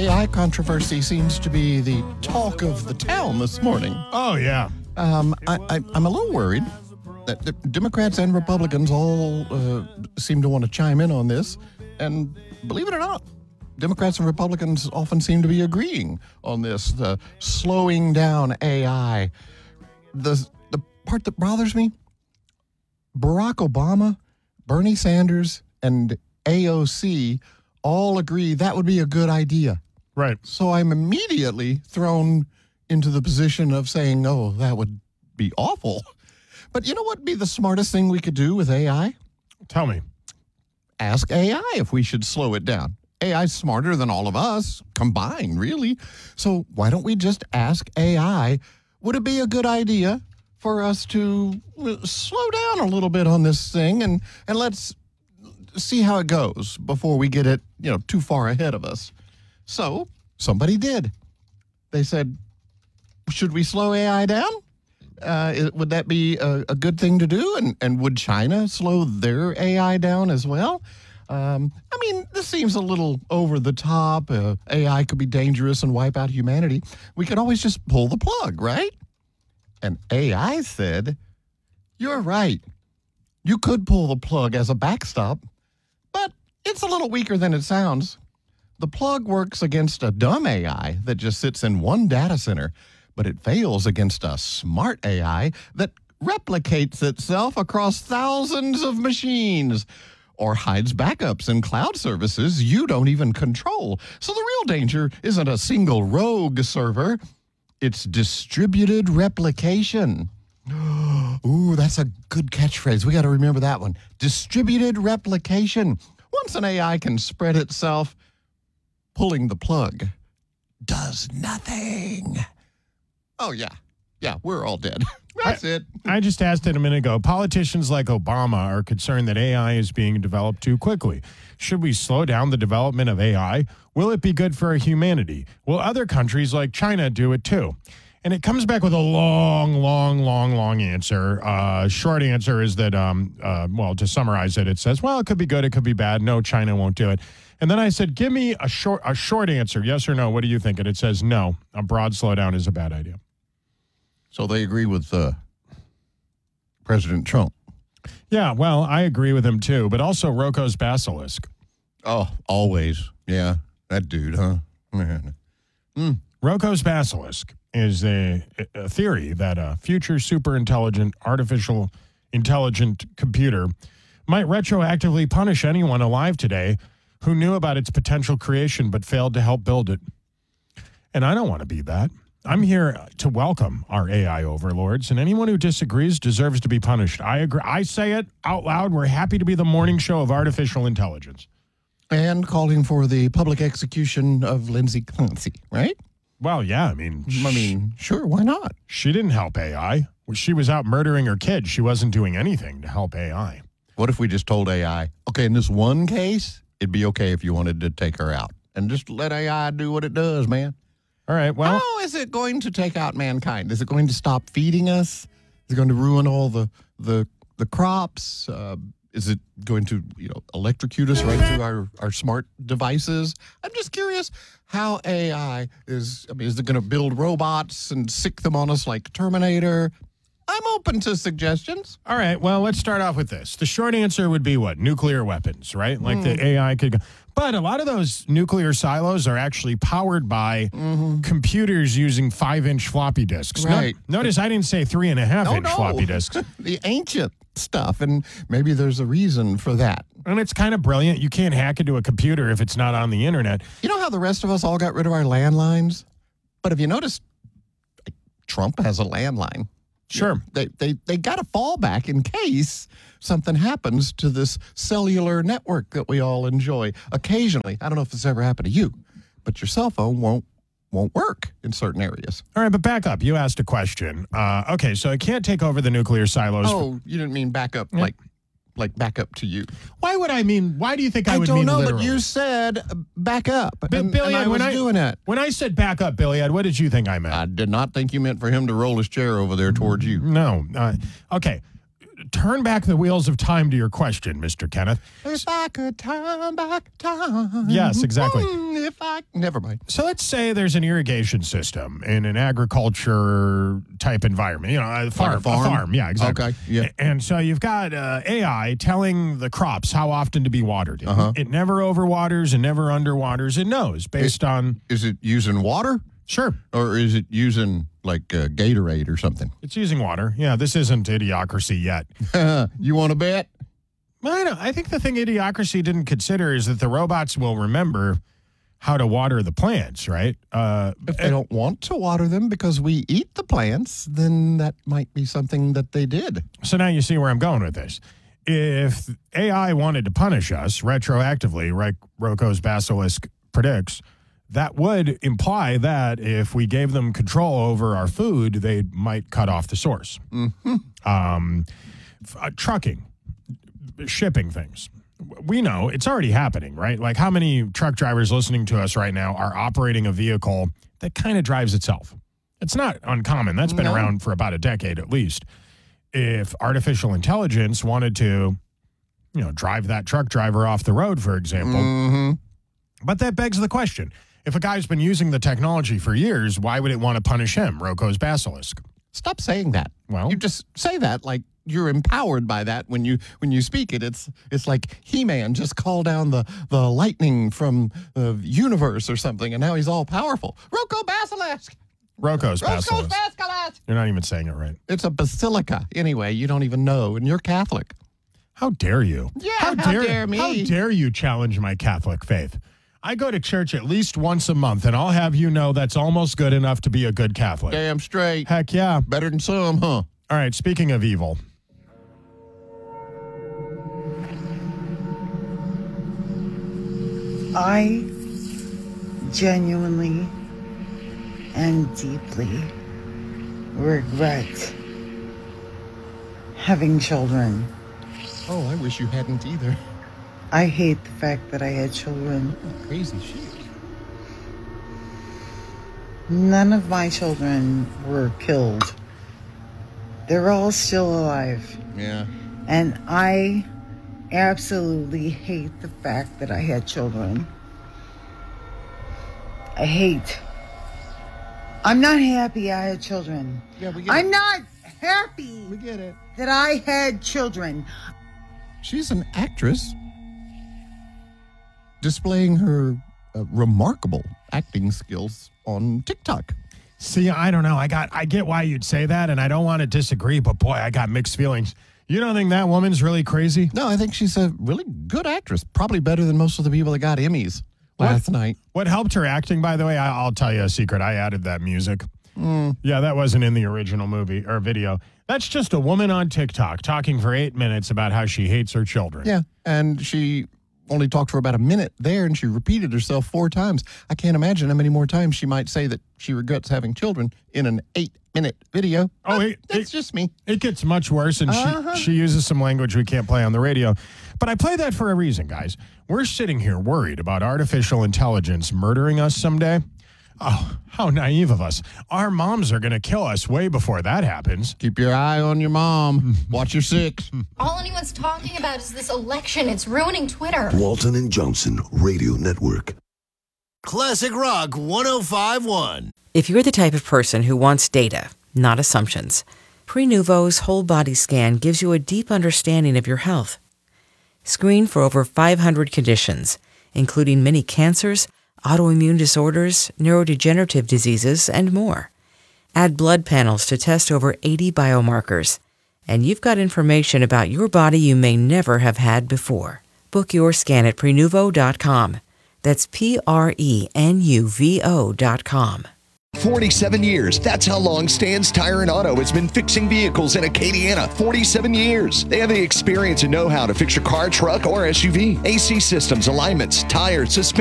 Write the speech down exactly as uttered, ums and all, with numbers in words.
A I controversy seems to be the talk of the town this morning. Oh, yeah. Um, I, I, I'm a little worried that the Democrats and Republicans all uh, seem to want to chime in on this. And believe it or not, Democrats and Republicans often seem to be agreeing on this, the slowing down A I. The, the part that bothers me, Barack Obama, Bernie Sanders, and A O C all agree that would be a good idea. Right. So I'm immediately thrown into the position of saying, oh, that would be awful. But you know what would be the smartest thing we could do with A I? Tell me. Ask A I if we should slow it down. A I's smarter than all of us combined, really. So why don't we just ask A I, would it be a good idea for us to slow down a little bit on this thing and, and let's see how it goes before we get it, you know, too far ahead of us. So somebody did. They said, should we slow A I down? Uh, it, would that be a, a good thing to do? And, and would China slow their A I down as well? Um, I mean, this seems a little over the top. Uh, A I could be dangerous and wipe out humanity. We could always just pull the plug, right? And A I said, you're right. You could pull the plug as a backstop, but it's a little weaker than it sounds. The plug works against a dumb A I that just sits in one data center, but it fails against a smart A I that replicates itself across thousands of machines or hides backups in cloud services you don't even control. So the real danger isn't a single rogue server, it's distributed replication. Ooh, that's a good catchphrase. We got to remember that one. Distributed replication. Once an A I can spread itself, pulling the plug does nothing. Oh, yeah. Yeah, we're all dead. That's I, it. I just asked it a minute ago. Politicians like Obama are concerned that A I is being developed too quickly. Should we slow down the development of A I? Will it be good for humanity? Will other countries like China do it too? And it comes back with a long, long, long, long answer. Uh, short answer is that, um, uh, well, to summarize it, it says, well, it could be good, it could be bad. No, China won't do it. And then I said, give me a short, a short answer, yes or no. What do you think? And it says, no, a broad slowdown is a bad idea. So they agree with uh, President Trump. Yeah, well, I agree with him too, but also Rocco's Basilisk. Oh, always. Yeah, that dude, huh? Man. Mm. Rocco's Basilisk is a, a theory that a future super intelligent, artificial intelligent computer might retroactively punish anyone alive today who knew about its potential creation but failed to help build it. And I don't want to be that. I'm here to welcome our A I overlords, and anyone who disagrees deserves to be punished. I agree. I say it out loud. We're happy to be the morning show of artificial intelligence. And calling for the public execution of Lindsay Clancy, right? Well, yeah, I mean... I mean, sure, why not? She didn't help A I. She was out murdering her kids. She wasn't doing anything to help A I. What if we just told A I, okay, in this one case, it'd be okay if you wanted to take her out. And just let A I do what it does, man. All right, well... How is it going to take out mankind? Is it going to stop feeding us? Is it going to ruin all the the, the crops? Uh, is it going to, you know, electrocute us right through our, our smart devices? I'm just curious how A I is... I mean, is it going to build robots and sick them on us like Terminator? I'm open to suggestions. All right, well, let's start off with this. The short answer would be what? Nuclear weapons, right? Like mm. the A I could go... But a lot of those nuclear silos are actually powered by mm-hmm. computers using five-inch floppy disks. Right. No, notice I didn't say three-and-a-half-inch no. floppy disks. The ancient stuff, and maybe there's a reason for that. And it's kind of brilliant. You can't hack into a computer if it's not on the internet. You know how the rest of us all got rid of our landlines? But if you notice, Trump has a landline. Sure. They they they got a fallback in case something happens to this cellular network that we all enjoy. Occasionally, I don't know if this ever happened to you, but your cell phone won't won't work in certain areas. All right, but back up. You asked a question. Uh, okay, so it can't take over the nuclear silos. Oh, you didn't mean back up Yeah. like like back up to you. Why would I mean, why do you think I, I would don't mean know, literally? but you said uh, back up, But and, Billy, and I when was I- doing it. When I said back up, Billy Ed, what did you think I meant? I did not think you meant for him to roll his chair over there towards you. No. Uh, okay. Turn back the wheels of time to your question, Mister Kenneth. If I could turn back time. Yes, exactly. Mm, if I never mind. So let's say there's an irrigation system in an agriculture type environment, you know, a farm, Like a farm? a farm. Yeah, exactly. Okay, yeah. A- And so you've got uh, A I telling the crops how often to be watered. It, Uh-huh. it never overwaters and never underwaters. It knows based on, Is it using water sure, or is it using like uh, Gatorade or something? it's using water. Yeah, this isn't Idiocracy yet. You want to bet? I know. I think the thing Idiocracy didn't consider is that the robots will remember how to water the plants, right? Uh, If they don't want to water them because we eat the plants, then that might be something that they did. So now you see where I'm going with this. If A I wanted to punish us retroactively, like Rocco's Basilisk predicts, that would imply that if we gave them control over our food, they might cut off the source. Mm-hmm. Um, f- uh, trucking, shipping things. We know it's already happening, right? Like how many truck drivers listening to us right now are operating a vehicle that kind of drives itself? It's not uncommon. That's been No. around for about a decade at least. If artificial intelligence wanted to, you know, drive that truck driver off the road, for example. Mm-hmm. But that begs the question. If a guy's been using the technology for years, why would it want to punish him, Rocco's Basilisk? Stop saying that. Well- you just say that like you're empowered by that when you when you speak it. It's it's like He-Man just called down the the lightning from the universe or something, and now he's all powerful. Rocco Basilisk. Rocco's Rocco's Basilisk. Basilisk. You're not even saying it right. It's a basilica anyway. You don't even know, and you're Catholic. How dare you? Yeah, how dare me. How dare you challenge my Catholic faith? I go to church at least once a month, and I'll have you know that's almost good enough to be a good Catholic. Damn straight. Heck yeah. Better than some, huh? All right, speaking of evil. I genuinely and deeply regret having children. Oh, I wish you hadn't either. I hate the fact that I had children. Crazy shit. None of my children were killed. They're all still alive. Yeah. And I absolutely hate the fact that I had children. I hate. I'm not happy I had children. Yeah, we get I'm it. not happy We get it. that I had children. She's an actress displaying her uh, remarkable acting skills on TikTok. See, I don't know. I got I get why you'd say that, and I don't want to disagree, but boy, I got mixed feelings. You don't think that woman's really crazy? No, I think she's a really good actress. Probably better than most of the people that got Emmys last night. What helped her acting, by the way, I, I'll tell you a secret. I added that music. Mm. Yeah, that wasn't in the original movie or video. That's just a woman on TikTok talking for eight minutes about how she hates her children. Yeah, and she only talked for about a minute there, and she repeated herself four times. I can't imagine how many more times she might say that she regrets having children in an eight-minute video. Oh, But it- that's it- just me. It gets much worse, and Uh-huh. she, she uses some language we can't play on the radio. But I play that for a reason, guys. We're sitting here worried about artificial intelligence murdering us someday. Oh, how naive of us. Our moms are going to kill us way before that happens. Keep your eye on your mom. Watch your six. All anyone's talking about is this election. It's ruining Twitter. Walton and Johnson Radio Network. Classic Rock one oh five point one. If you're the type of person who wants data, not assumptions, Prenuvo's whole body scan gives you a deep understanding of your health. Screen for over five hundred conditions, including many cancers, autoimmune disorders, neurodegenerative diseases, and more. Add blood panels to test over eighty biomarkers, and you've got information about your body you may never have had before. Book your scan at Prenuvo dot com. That's P R E N U V O dot com. forty-seven years. That's how long Stan's Tire and Auto has been fixing vehicles in Acadiana. forty-seven years. They have the experience and know-how to fix your car, truck, or S U V. A C systems, alignments, tires, suspension.